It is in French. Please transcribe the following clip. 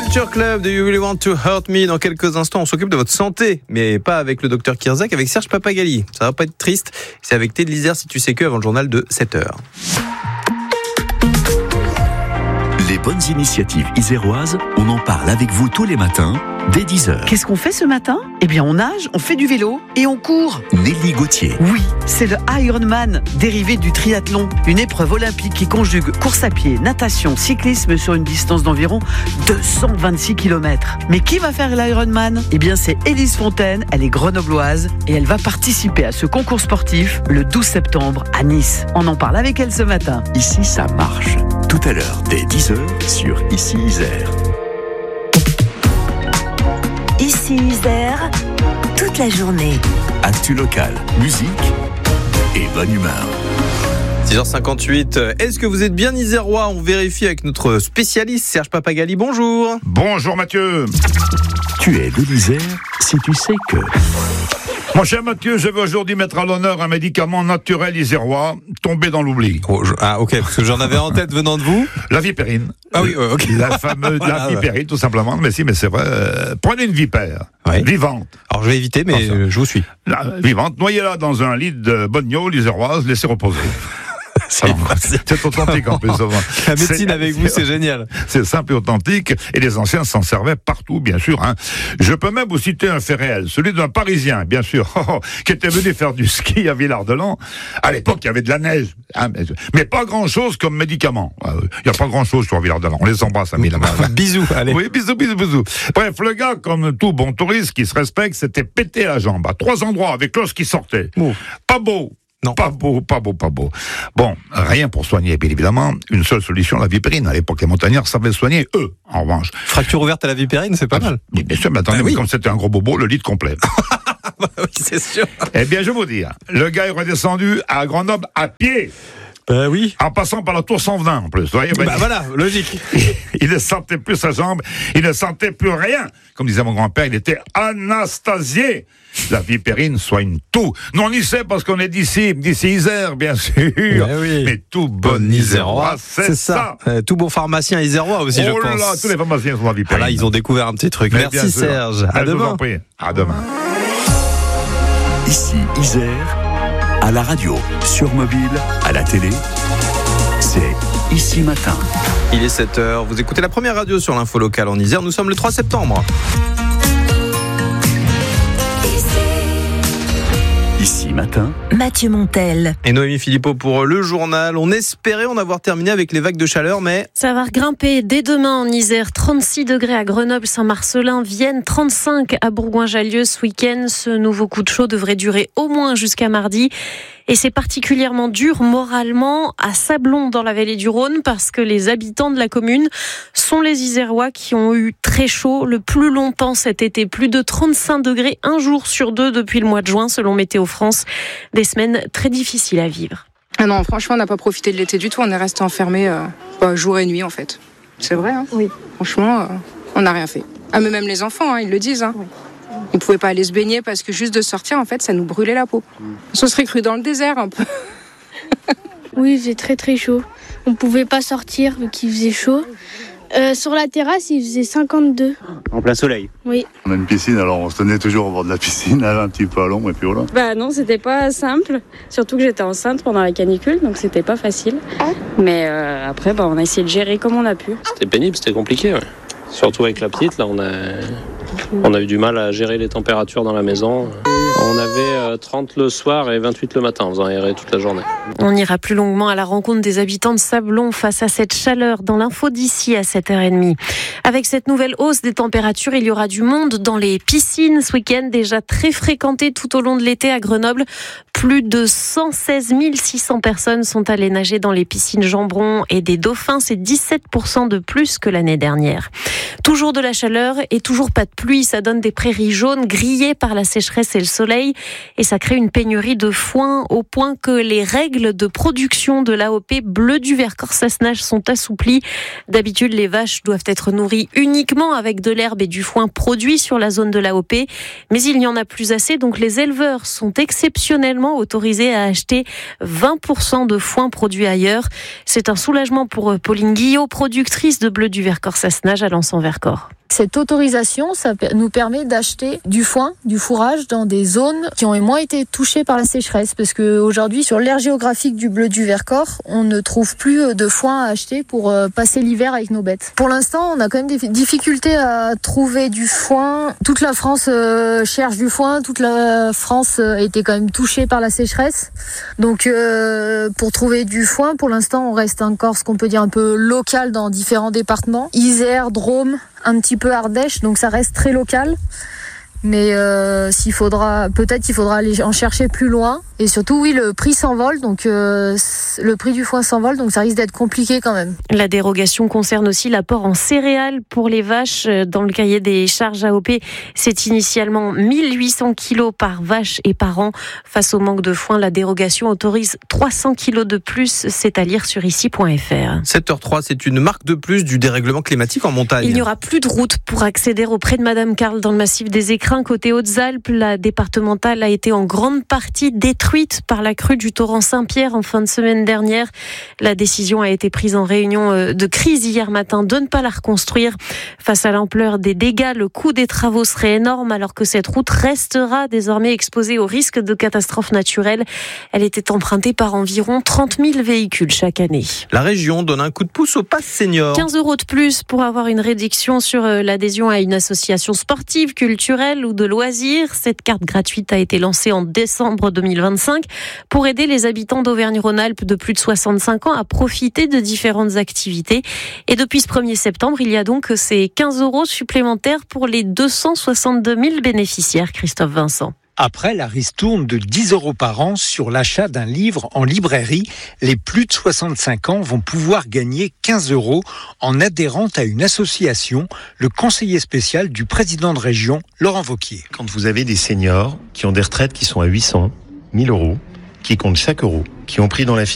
Culture Club de You Really Want to Hurt Me. Dans quelques instants, on s'occupe de votre santé, mais pas avec le docteur Kirzac, avec Serge Papagali. Ça va pas être triste, c'est avec Thé de l'Isère si tu sais que, avant le journal de 7h. Les bonnes initiatives iséroises, on en parle avec vous tous les matins, dès 10h. Qu'est-ce qu'on fait ce matin ? Eh bien, on nage, on fait du vélo et on court. Nelly Gauthier. Oui, c'est le Ironman, dérivé du triathlon. Une épreuve olympique qui conjugue course à pied, natation, cyclisme sur une distance d'environ 226 km. Mais qui va faire l'Ironman ? Eh bien, c'est Élise Fontaine, elle est grenobloise et elle va participer à ce concours sportif le 12 septembre à Nice. On en parle avec elle ce matin. Ici, ça marche. Tout à l'heure, dès 10h, sur Ici Isère. Ici Isère, toute la journée. Actu local, musique et bonne humeur. 6h58, est-ce que vous êtes bien isérois ? On vérifie avec notre spécialiste Serge Papagali, bonjour. Bonjour Mathieu. Tu es de l'Isère si tu sais que... Mon cher Mathieu, je veux aujourd'hui mettre à l'honneur un médicament naturel isérois tombé dans l'oubli. Ah ok, parce que j'en avais en tête venant de vous. La vipérine. Ah oui, ok. La fameuse la vipérine, tout simplement. Mais c'est vrai. Prenez une vipère, vivante. Alors je vais éviter, mais je vous suis. Vivante, noyez-la dans un lit de boniole iséroise, laissez reposer. C'est authentique en plus. La médecine avec vous, c'est génial. C'est simple et authentique, et les anciens s'en servaient partout, bien sûr. Je peux même vous citer un fait réel, celui d'un Parisien, bien sûr, qui était venu faire du ski à Villard-de-Lans. À l'époque, il y avait de la neige, mais pas grand-chose comme médicament. Il n'y a pas grand-chose sur Villard-de-Lans. On les embrasse, amis là-bas. Bisous, allez. Oui, bisous. Bref, le gars, comme tout bon touriste qui se respecte, s'était pété la jambe à 3 endroits avec l'os qui sortait. Pas beau. Non. Pas beau. Bon, rien pour soigner, bien évidemment. Une seule solution, la vipérine. À l'époque, les montagnards savaient soigner, eux, en revanche. Fracture ouverte à la vipérine, c'est pas mal. Mais bien sûr, mais attendez, comme c'était un gros bobo, le lit complet. Oui, c'est sûr. Eh bien, je vous dis, le gars est redescendu à Grenoble à pied. Oui. En passant par la tour Saint-Venin, en plus. Vous voyez, voilà, logique. Il ne sentait plus sa jambe, il ne sentait plus rien. Comme disait mon grand-père, il était anastasié. La vipérine soigne tout. Non, on y sait parce qu'on est d'ici Isère, bien sûr. Oui. Mais tout bon isérois, c'est ça. Tout bon pharmacien isérois aussi, je pense. Oh là, tous les pharmaciens sont à vipérine. Là, ils ont découvert un petit truc. Merci Serge. À demain. Je vous en prie. À demain. Ici Isère, à la radio, sur mobile, à la télé, c'est Ici Matin. Il est 7h, vous écoutez la première radio sur l'info locale en Isère, nous sommes le 3 septembre. Ici Matin, Mathieu Montel. Et Noémie Philippot pour le journal. On espérait en avoir terminé avec les vagues de chaleur, mais... Ça va grimper dès demain en Isère. 36 degrés à Grenoble, Saint-Marcelin, Vienne. 35 à Bourgoin-Jallieu ce week-end. Ce nouveau coup de chaud devrait durer au moins jusqu'à mardi. Et c'est particulièrement dur moralement à Sablons dans la vallée du Rhône parce que les habitants de la commune sont les Isérois qui ont eu très chaud le plus longtemps cet été. Plus de 35 degrés un jour sur 2 depuis le mois de juin selon Météo France. Des semaines très difficiles à vivre. Ah non, franchement, on n'a pas profité de l'été du tout. On est resté enfermés jour et nuit en fait. C'est vrai, Oui. Franchement, on n'a rien fait. Ah, mais même les enfants, ils le disent. Oui. Ils ne pouvaient pas aller se baigner parce que juste de sortir, en fait, ça nous brûlait la peau. On serait cru dans le désert un peu. Oui, il faisait très très chaud. On ne pouvait pas sortir vu qu'il faisait chaud. Sur la terrasse, il faisait 52. En plein soleil. Oui. On a une piscine, alors on se tenait toujours au bord de la piscine, un petit peu à l'ombre et puis voilà. Non, c'était pas simple. Surtout que j'étais enceinte pendant la canicule, donc c'était pas facile. Mais après, on a essayé de gérer comme on a pu. C'était pénible, c'était compliqué. Ouais. Surtout avec la petite, là, on a eu du mal à gérer les températures dans la maison. On avait 30 le soir et 28 le matin en faisant aérer toute la journée. On ira plus longuement à la rencontre des habitants de Sablons face à cette chaleur dans l'info d'ici à 7h30. Avec cette nouvelle hausse des températures, il y aura du monde dans les piscines ce week-end, déjà très fréquentées tout au long de l'été à Grenoble. Plus de 116 600 personnes sont allées nager dans les piscines Jambron et des Dauphins. C'est 17% de plus que l'année dernière. Toujours de la chaleur et toujours pas de pluie. Ça donne des prairies jaunes grillées par la sécheresse et le soleil. Et ça crée une pénurie de foin au point que les règles de production de l'AOP Bleu du Vercors Sassenage sont assouplies. D'habitude, les vaches doivent être nourries uniquement avec de l'herbe et du foin produits sur la zone de l'AOP. Mais il n'y en a plus assez, donc les éleveurs sont exceptionnellement autorisés à acheter 20% de foin produit ailleurs. C'est un soulagement pour Pauline Guillot, productrice de Bleu du Vercors Sassenage à Lens-en-Vercors. Cette autorisation, ça nous permet d'acheter du foin, du fourrage dans des zones qui ont moins été touchées par la sécheresse. Parce qu'aujourd'hui, sur l'aire géographique du Bleu du Vercors, on ne trouve plus de foin à acheter pour passer l'hiver avec nos bêtes. Pour l'instant, on a quand même des difficultés à trouver du foin. Toute la France cherche du foin. Toute la France était quand même touchée par la sécheresse. Donc, pour trouver du foin, pour l'instant, on reste encore ce qu'on peut dire un peu local dans différents départements. Isère, Drôme, un petit peu Ardèche, donc ça reste très local. Mais il faudra aller en chercher plus loin. Et surtout, oui, le prix s'envole, donc le prix du foin s'envole, donc ça risque d'être compliqué quand même. La dérogation concerne aussi l'apport en céréales pour les vaches. Dans le cahier des charges AOP, c'est initialement 1800 kilos par vache et par an. Face au manque de foin, la dérogation autorise 300 kilos de plus. C'est à lire sur ici.fr. 7h03, c'est une marque de plus du dérèglement climatique en montagne. Il n'y aura plus de route pour accéder auprès de Madame Carl dans le massif des Écrins. Côté Hautes-Alpes, la départementale a été en grande partie détruite par la crue du torrent Saint-Pierre en fin de semaine dernière. La décision a été prise en réunion de crise hier matin de ne pas la reconstruire. Face à l'ampleur des dégâts, le coût des travaux serait énorme alors que cette route restera désormais exposée au risque de catastrophes naturelles. Elle était empruntée par environ 30 000 véhicules chaque année. La région donne un coup de pouce au pass senior. 15 € de plus pour avoir une réduction sur l'adhésion à une association sportive, culturelle ou de loisirs. Cette carte gratuite a été lancée en décembre 2025 pour aider les habitants d'Auvergne-Rhône-Alpes de plus de 65 ans à profiter de différentes activités. Et depuis ce 1er septembre, il y a donc ces 15 € supplémentaires pour les 262 000 bénéficiaires. Christophe Vincent. Après la ristourne de 10 € par an sur l'achat d'un livre en librairie, les plus de 65 ans vont pouvoir gagner 15 € en adhérant à une association, le conseiller spécial du président de région, Laurent Wauquiez. Quand vous avez des seniors qui ont des retraites qui sont à 800, 1000 €, qui comptent chaque euro, qui ont pris dans la filière